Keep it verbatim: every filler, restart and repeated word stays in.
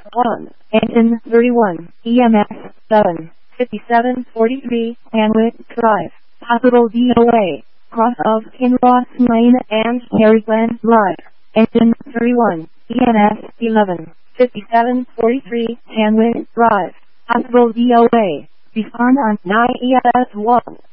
one, engine thirty-one, E M S seven, fifty-seven forty-three, Hanwick Drive, Hospital D O A, cross of Kinross Lane and Harrisland Drive, engine thirty-one, E M S eleven, fifty-seven forty-three, Hanwick Drive, Hospital D O A, respond on nine E M S one.